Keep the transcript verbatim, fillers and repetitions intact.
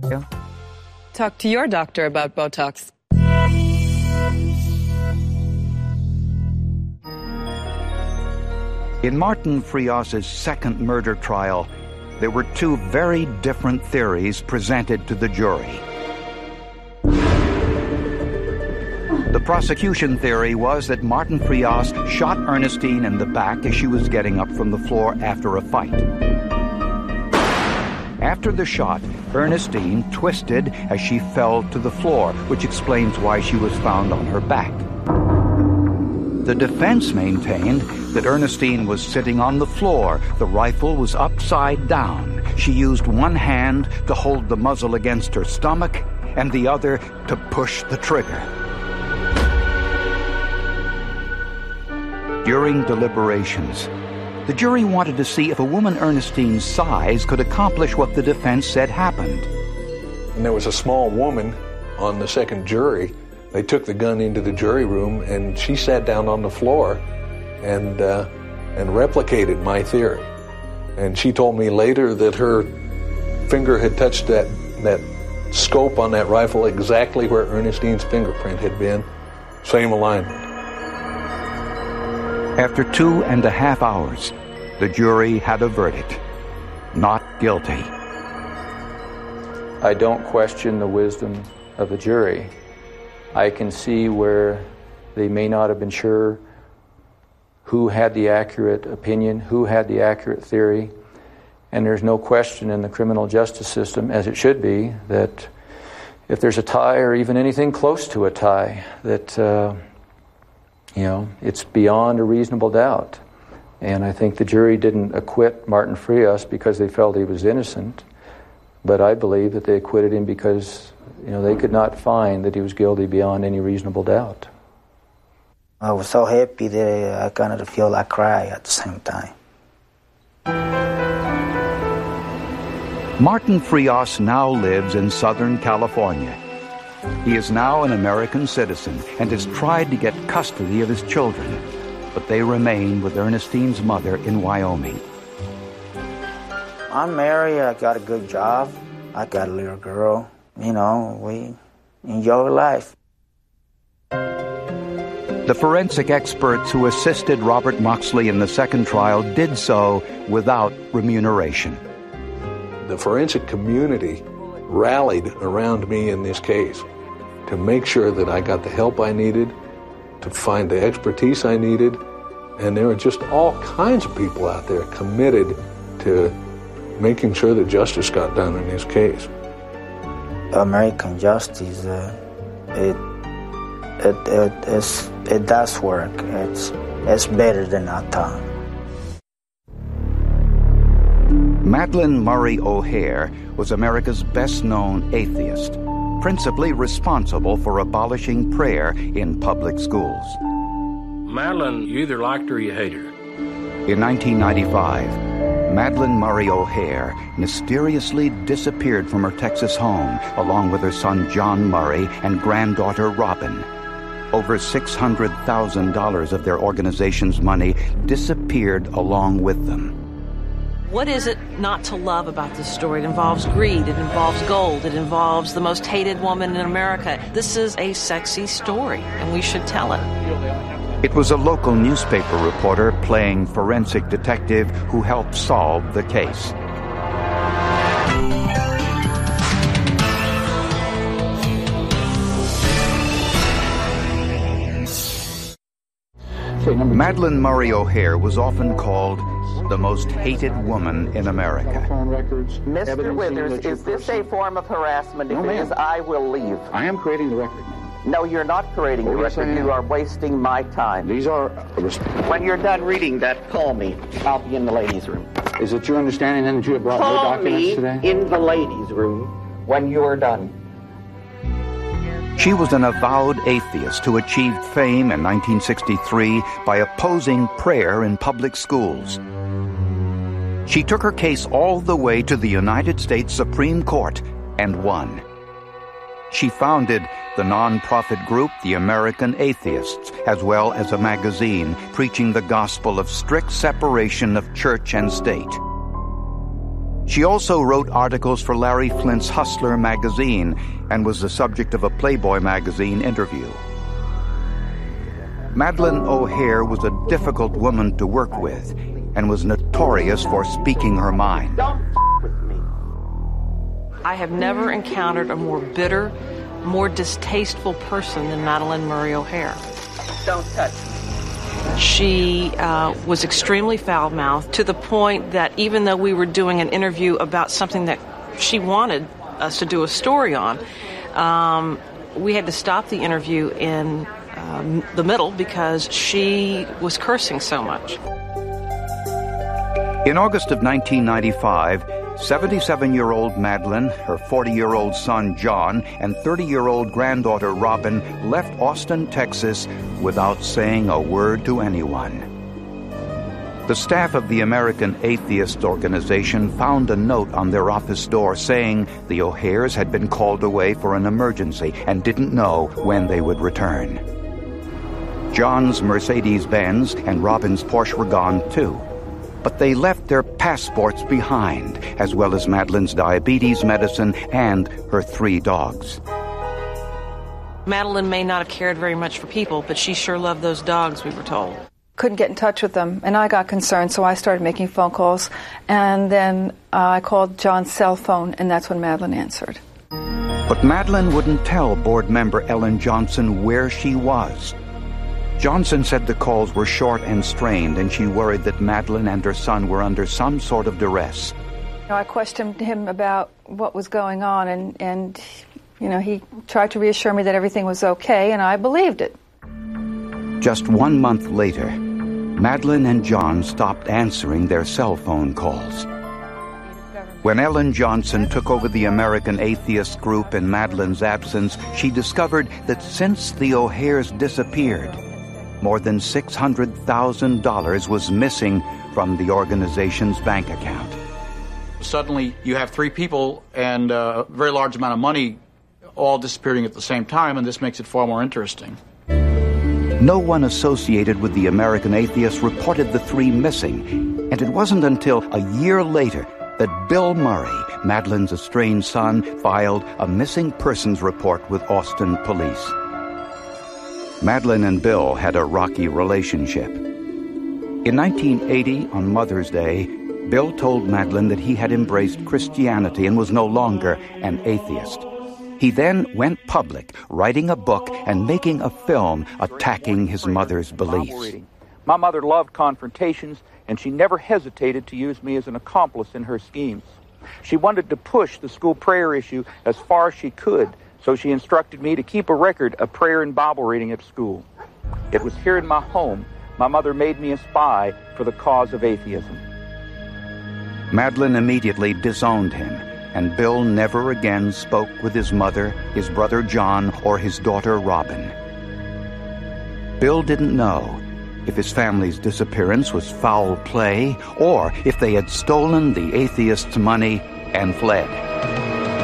Talk to your doctor about Botox. In Martin Frias's second murder trial, there were two very different theories presented to the jury. The prosecution theory was that Martin Frias shot Ernestine in the back as she was getting up from the floor after a fight. After the shot, Ernestine twisted as she fell to the floor, which explains why she was found on her back. The defense maintained that Ernestine was sitting on the floor. The rifle was upside down. She used one hand to hold the muzzle against her stomach and the other to push the trigger. During deliberations, the jury wanted to see if a woman Ernestine's size could accomplish what the defense said happened. And there was a small woman on the second jury. They took the gun into the jury room, and she sat down on the floor and uh, and replicated my theory. And she told me later that her finger had touched that, that scope on that rifle exactly where Ernestine's fingerprint had been. Same alignment. After two and a half hours, the jury had a verdict. Not guilty. I don't question the wisdom of the jury. I can see where they may not have been sure who had the accurate opinion, who had the accurate theory, and there's no question in the criminal justice system, as it should be, that if there's a tie or even anything close to a tie, that uh, you know, it's beyond a reasonable doubt. And I think the jury didn't acquit Martin Frias because they felt he was innocent, but I believe that they acquitted him because, you know, they could not find that he was guilty beyond any reasonable doubt. I was so happy that I kind of feel like cry at the same time. Martin Frias now lives in Southern California. He is now an American citizen and has tried to get custody of his children, but they remain with Ernestine's mother in Wyoming. I'm married, I got a good job, I got a little girl. You know, we enjoy life. The forensic experts who assisted Robert Moxley in the second trial did so without remuneration. The forensic community rallied around me in this case to make sure that I got the help I needed, to find the expertise I needed, and there were just all kinds of people out there committed to making sure that justice got done in this case. American justice, uh, it, it, it, it's, it does work. It's, it's better than our time. Madalyn Murray O'Hair was America's best-known atheist, principally responsible for abolishing prayer in public schools. Madalyn, you either liked her or you hated her. In nineteen ninety-five, Madalyn Murray O'Hair mysteriously disappeared from her Texas home along with her son John Murray and granddaughter Robin. Over six hundred thousand dollars of their organization's money disappeared along with them. What is it not to love about this story? It involves greed, it involves gold, it involves the most hated woman in America. This is a sexy story, and we should tell it. It was a local newspaper reporter playing forensic detective who helped solve the case. Madalyn Murray O'Hair was often called the most hated woman in America. Mister Withers, is this a form of harassment? If No, it is, I will leave. I am creating the record, ma'am. No, you're not creating the yes, record. I am. You are wasting my time. These are... When you're done reading that, call me. I'll be in the ladies' room. Is it your understanding then that you have brought no Call documents me today? in the ladies' room when you're done. She was an avowed atheist who achieved fame in nineteen sixty-three by opposing prayer in public schools. She took her case all the way to the United States Supreme Court and won. She founded the non-profit group the American Atheists, as well as a magazine preaching the gospel of strict separation of church and state. She also wrote articles for Larry Flint's Hustler magazine and was the subject of a Playboy magazine interview. Madeleine O'Hair was a difficult woman to work with and was notorious for speaking her mind. Don't with me. I have never encountered a more bitter, more distasteful person than Madeleine Murray O'Hair. Don't touch me. She uh, was extremely foul-mouthed to the point that even though we were doing an interview about something that she wanted us to do a story on, um, we had to stop the interview in um, the middle because she was cursing so much. In August of nineteen ninety-five, seventy-seven-year-old Madeleine, her forty-year-old son John, and thirty-year-old granddaughter Robin left Austin, Texas, without saying a word to anyone. The staff of the American Atheist Organization found a note on their office door saying the O'Hairs had been called away for an emergency and didn't know when they would return. John's Mercedes-Benz and Robin's Porsche were gone, too. But they left their passports behind, as well as Madeleine's diabetes medicine and her three dogs. Madeleine may not have cared very much for people, but she sure loved those dogs, we were told. Couldn't get in touch with them, and I got concerned, so I started making phone calls. And then uh, I called John's cell phone, and that's when Madeleine answered. But Madeleine wouldn't tell board member Ellen Johnson where she was. Johnson said the calls were short and strained, and she worried that Madeleine and her son were under some sort of duress. You know, I questioned him about what was going on, and, and, you know, he tried to reassure me that everything was okay, and I believed it. Just one month later, Madeleine and John stopped answering their cell phone calls. When Ellen Johnson took over the American Atheist group in Madeleine's absence, she discovered that since the O'Hairs disappeared, more than six hundred thousand dollars was missing from the organization's bank account. Suddenly, you have three people and a very large amount of money all disappearing at the same time, and this makes it far more interesting. No one associated with the American Atheists reported the three missing, and it wasn't until a year later that Bill Murray, Madeleine's estranged son, filed a missing persons report with Austin police. Madeleine and Bill had a rocky relationship. In nineteen eighty, on Mother's Day, Bill told Madeleine that he had embraced Christianity and was no longer an atheist. He then went public, writing a book and making a film attacking his mother's beliefs. My mother loved confrontations, and she never hesitated to use me as an accomplice in her schemes. She wanted to push the school prayer issue as far as she could, so she instructed me to keep a record of prayer and Bible reading at school. It was here in my home my mother made me a spy for the cause of atheism. Madeleine immediately disowned him, and Bill never again spoke with his mother, his brother John, or his daughter Robin. Bill didn't know if his family's disappearance was foul play or if they had stolen the atheists' money and fled.